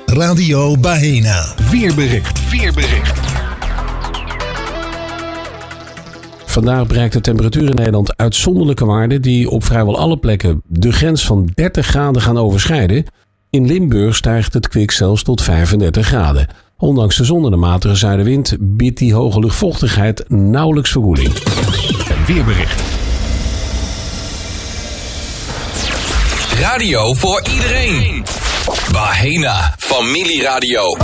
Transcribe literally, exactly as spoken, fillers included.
Radio Bahena. Weerbericht. Weerbericht. Vandaag bereikt de temperatuur in Nederland uitzonderlijke waarden die op vrijwel alle plekken de grens van dertig graden gaan overschrijden. In Limburg stijgt het kwik zelfs tot vijfendertig graden. Ondanks de zon en de matige zuidenwind biedt die hoge luchtvochtigheid nauwelijks verkoeling. Weerbericht. Radio voor iedereen. Bahena Familieradio.